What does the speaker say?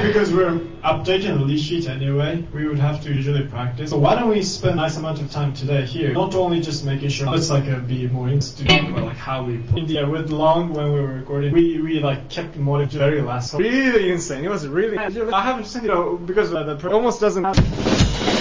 because we're updating the lead sheet anyway, we would have to usually practice. So why don't we spend a nice amount of time today here, not only just making sure it's like be more interesting about like how we put with Long when we were recording, we like kept motive very last. Really insane. It was really. I haven't seen it because the almost doesn't.